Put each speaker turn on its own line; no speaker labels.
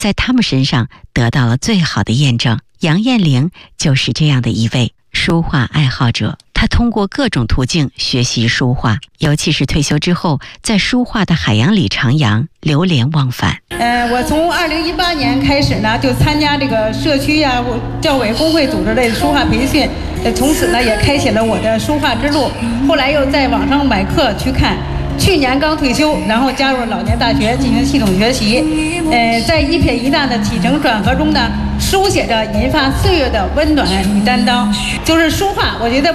在他们身上得到了最好的验证。杨艳玲就是这样的一位书画爱好者，她通过各种途径学习书画，尤其是退休之后，在书画的海洋里徜徉，流连忘返。
我从2018年开始呢，就参加这个社区呀、教委工会组织的书画培训，从此呢也开启了我的书画之路。后来又在网上买课去看。去年刚退休，然后加入了老年大学进行系统学习。在一撇一捺的起承转合中呢，书写着引发岁月的温暖与担当。就是书画，我觉得